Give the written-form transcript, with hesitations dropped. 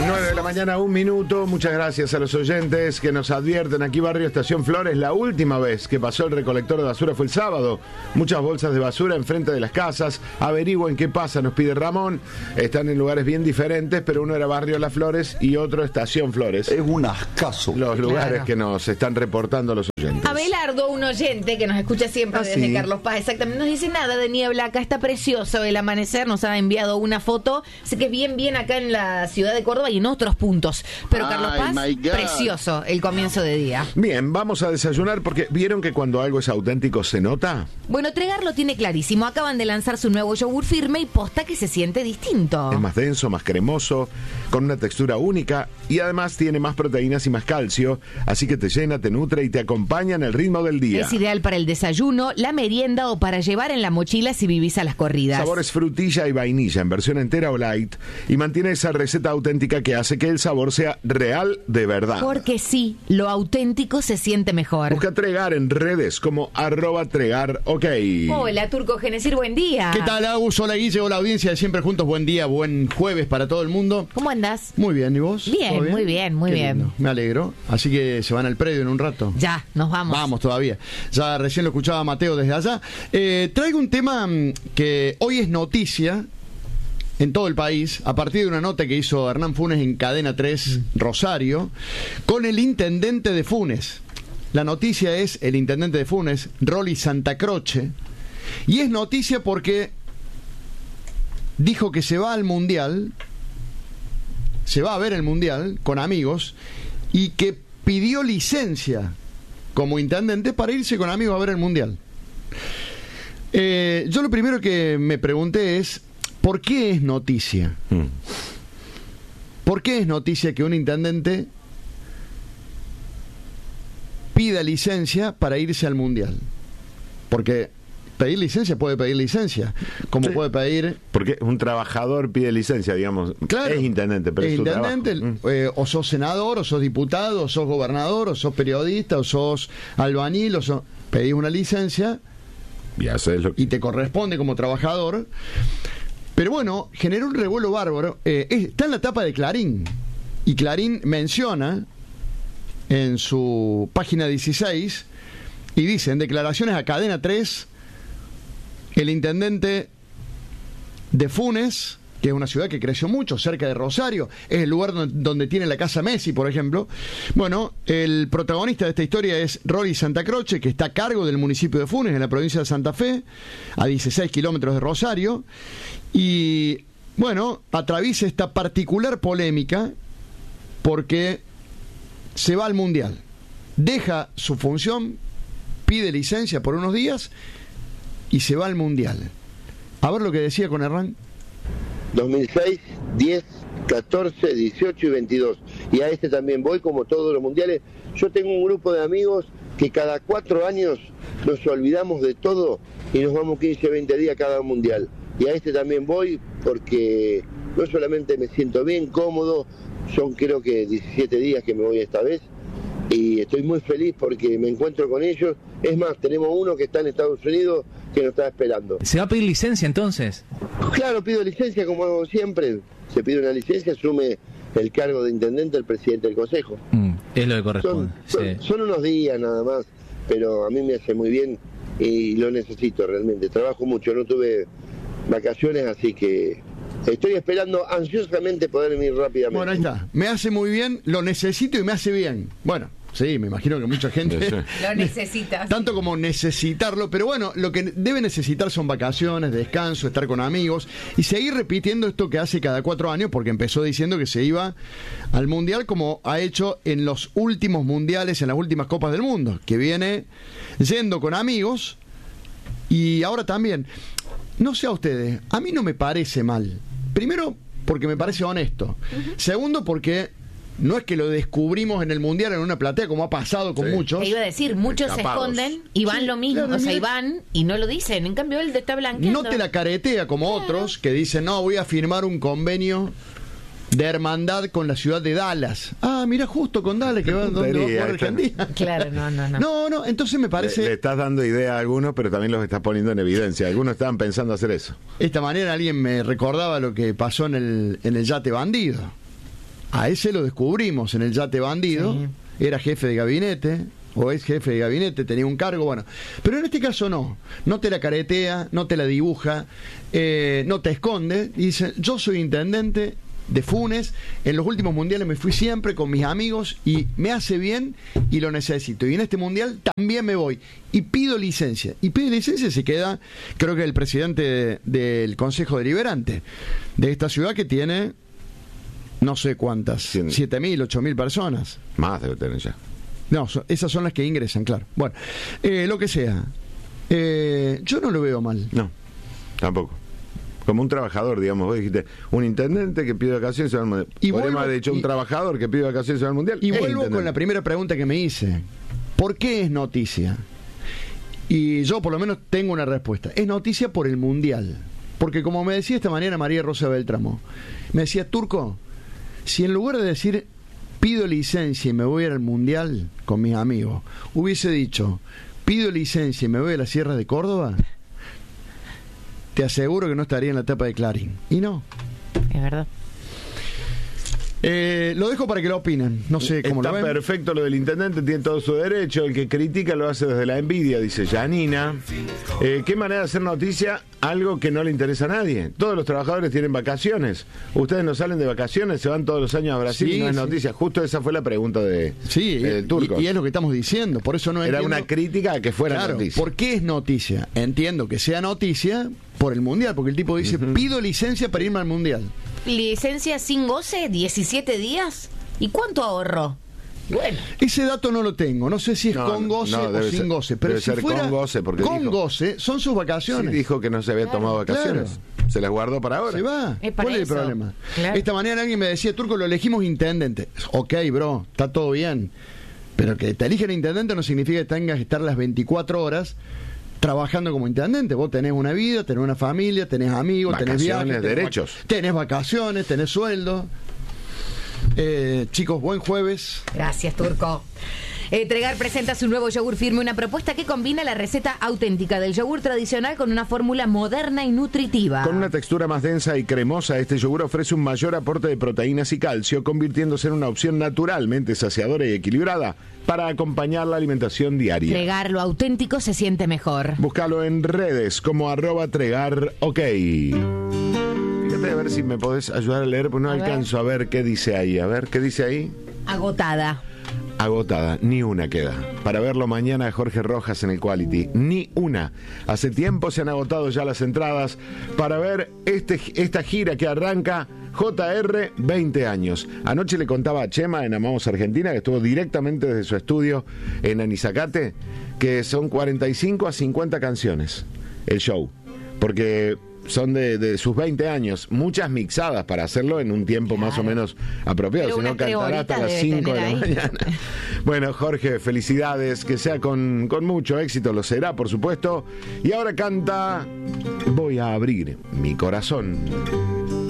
9 de la mañana, 1 minuto. Muchas gracias a los oyentes que nos advierten. Aquí Barrio Estación Flores, la última vez que pasó el recolector de basura fue el sábado. Muchas bolsas de basura enfrente de las casas. Averigüen qué pasa, nos pide Ramón. Están en lugares bien diferentes, pero uno era Barrio Las Flores y otro Estación Flores. Es un ascazo. Los lugares que nos están reportando los oyentes. Abelardo, un oyente que nos escucha siempre desde sí. Carlos Paz, exactamente, nos dice nada de niebla, acá está precioso el amanecer, nos ha enviado una foto, sé que es bien acá en la ciudad de Córdoba y en otros puntos, pero Carlos Paz, precioso el comienzo de día. Bien, vamos a desayunar porque ¿vieron que cuando algo es auténtico se nota? Bueno, Tregar lo tiene clarísimo, acaban de lanzar su nuevo yogur firme y posta que se siente distinto. Es más denso, más cremoso, con una textura única y además tiene más proteínas y más calcio, así que te llena, te nutre y te acompaña en el ritmo del día. Es ideal para el desayuno, la merienda o para llevar en la mochila si vivís a las corridas. Sabores frutilla y vainilla en versión entera o light y mantiene esa receta auténtica que hace que el sabor sea real de verdad. Porque sí, lo auténtico se siente mejor. Busca Tregar en redes como @Tregar, ok. Hola, Turco Genesir, buen día. ¿Qué tal, Agus? Hola, Guille, hola, audiencia de Siempre Juntos, buen día, buen jueves para todo el mundo. ¿Cómo andás? Muy bien, ¿y vos? Bien, ¿Todo muy bien, muy Qué bien. lindo. Me alegro. Así que se van al predio en un rato. Ya, nos vamos. Vamos todavía. Ya recién lo escuchaba Mateo desde allá. Traigo un tema que hoy es noticia en todo el país, a partir de una nota que hizo Hernán Funes en Cadena 3 Rosario, con el intendente de Funes. La noticia es el intendente de Funes, Rolly Santacroce, y es noticia porque dijo que se va al Mundial, se va a ver el Mundial con amigos, y que pidió licencia como intendente para irse con amigos a ver el Mundial. Yo lo primero que me pregunté es, ¿por qué es noticia? ¿Por qué es noticia que un intendente pida licencia para irse al Mundial? Porque pedir licencia puede pedir licencia, como sí, puede pedir... Porque un trabajador pide licencia, digamos. Claro, es intendente, pero es es su intendente, trabajo. O sos senador, o sos diputado, o sos gobernador, o sos periodista, o sos albañil, pedís una licencia Y haces lo que... y te corresponde como trabajador. Pero bueno, generó un revuelo bárbaro. Está en la tapa de Clarín, y Clarín menciona en su página 16 y dice, en declaraciones a Cadena 3, el intendente de Funes, que es una ciudad que creció mucho, cerca de Rosario, es el lugar donde tiene la casa Messi, por ejemplo. Bueno, el protagonista de esta historia es Rolly Santacroce, que está a cargo del municipio de Funes, en la provincia de Santa Fe, a 16 kilómetros de Rosario, y bueno, atraviesa esta particular polémica porque se va al Mundial, deja su función, pide licencia por unos días y se va al Mundial. A ver lo que decía con Hernán. 2006, 10, 14, 18 y 22. Y a este también voy, como todos los mundiales. Yo tengo un grupo de amigos que cada 4 años nos olvidamos de todo y nos vamos 15, 20 días cada mundial. Y a este también voy porque no solamente me siento bien, cómodo, son creo que 17 días que me voy esta vez. Y estoy muy feliz porque me encuentro con ellos. Es más, tenemos uno que está en Estados Unidos que nos está esperando. ¿Se va a pedir licencia entonces? Claro, pido licencia como hago siempre. Se pide una licencia, asume el cargo de intendente el presidente del consejo. Es lo que corresponde. Son unos días nada más, pero a mí me hace muy bien y lo necesito realmente. Trabajo mucho, no tuve vacaciones, así que estoy esperando ansiosamente poder ir rápidamente. Bueno, ahí está. Me hace muy bien, lo necesito y me hace bien. Bueno, sí, me imagino que mucha gente lo necesita. Tanto como necesitarlo, pero bueno, lo que debe necesitar son vacaciones, descanso, estar con amigos y seguir repitiendo esto que hace cada 4 años, porque empezó diciendo que se iba al Mundial como ha hecho en los últimos mundiales, en las últimas Copas del Mundo, que viene yendo con amigos y ahora también. No sé a ustedes, a mí no me parece mal. Primero, porque me parece honesto. Segundo, porque no es que lo descubrimos en el Mundial en una platea, como ha pasado con muchos. Te iba a decir, muchos Escapados. se esconden y van lo mismo. claro, O sea, mira. y van y no lo dicen. En cambio, él está blanqueando. No te la caretea como otros que dicen, no, voy a firmar un convenio de hermandad con la ciudad de Dallas. Ah, mira, justo con Dallas, que va donde va a jugar Argentina. Claro, no. No, entonces me parece... Le estás dando idea a algunos, pero también los estás poniendo en evidencia. Algunos estaban pensando hacer eso. Esta manera alguien me recordaba lo que pasó en el yate bandido. A ese lo descubrimos en el yate bandido, sí. Era jefe de gabinete, o es jefe de gabinete, tenía un cargo, bueno. Pero en este caso no te la caretea, no te la dibuja, no te esconde, y dice, yo soy intendente de Funes, en los últimos mundiales me fui siempre con mis amigos y me hace bien y lo necesito, y en este mundial también me voy y pido licencia, se queda, creo que el presidente del Consejo Deliberante de esta ciudad, que tiene no sé cuántas, 7.000, 8.000 personas. Más debe tener ya. No, esas son las que ingresan, claro. Bueno, lo que sea. Yo no lo veo mal. No, tampoco. Como un trabajador, digamos. Vos dijiste, un intendente que pide vacaciones se va al mundial. Podríamos haber dicho un trabajador que pide vacaciones se va al mundial. Y vuelvo con la primera pregunta que me hice. ¿Por qué es noticia? Y yo por lo menos tengo una respuesta. Es noticia por el mundial. Porque como me decía esta mañana María Rosa Beltramo, me decía, Turco, si en lugar de decir pido licencia y me voy al mundial con mis amigos, hubiese dicho pido licencia y me voy a la Sierra de Córdoba, te aseguro que no estaría en la tapa de Clarín. Y no. Es verdad. Lo dejo para que lo opinen. No sé cómo lo ven. Está perfecto lo del intendente, tiene todo su derecho. El que critica lo hace desde la envidia, dice Janina. ¿Qué manera de hacer noticia? Algo que no le interesa a nadie. Todos los trabajadores tienen vacaciones. Ustedes no salen de vacaciones, se van todos los años a Brasil, sí, y no es noticia. Justo esa fue la pregunta de Turco. Y es lo que estamos diciendo. Por eso no era entiendo. Una crítica a que fuera noticia. ¿Por qué es noticia? Entiendo que sea noticia por el mundial, porque el tipo dice pido licencia para irme al mundial. ¿Licencia sin goce? ¿17 días? ¿Y cuánto ahorró? Bueno. Ese dato no lo tengo. No sé si es con goce o sin goce. Pero si fuera con goce, porque con goce, son sus vacaciones. Sí, dijo que no se había tomado vacaciones. Claro. Se las guardó para ahora. Se va. ¿Cuál es el problema? Claro. Esta mañana alguien me decía, Turco, lo elegimos intendente. Ok, bro, está todo bien. Pero que te eligen intendente no significa que tengas que estar las 24 horas trabajando como intendente. Vos tenés una vida, tenés una familia, tenés amigos, tenés viajes, derechos. Tenés vacaciones, tenés sueldo. Chicos, buen jueves. Gracias, Turco. Tregar presenta su nuevo yogur firme, una propuesta que combina la receta auténtica del yogur tradicional con una fórmula moderna y nutritiva. Con una textura más densa y cremosa, este yogur ofrece un mayor aporte de proteínas y calcio, convirtiéndose en una opción naturalmente saciadora y equilibrada para acompañar la alimentación diaria. Tregar, lo auténtico se siente mejor. Búscalo en redes como @tregarok. Fíjate a ver si me podés ayudar a leer, porque no alcanzo a ver qué dice ahí. A ver, ¿qué dice ahí? Agotada. Agotada, ni una queda. Para verlo mañana a Jorge Rojas en el Quality, ni una. Hace tiempo se han agotado ya las entradas para ver esta gira que arranca JR 20 años. Anoche le contaba a Chema en Amamos Argentina, que estuvo directamente desde su estudio en Anizacate, que son 45 a 50 canciones el show. Porque son de sus 20 años, muchas mixadas para hacerlo en un tiempo más o menos apropiado, si no cantará hasta las 5 de la mañana. Bueno, Jorge, felicidades, que sea con mucho éxito, lo será, por supuesto. Y ahora canta Voy a abrir mi corazón.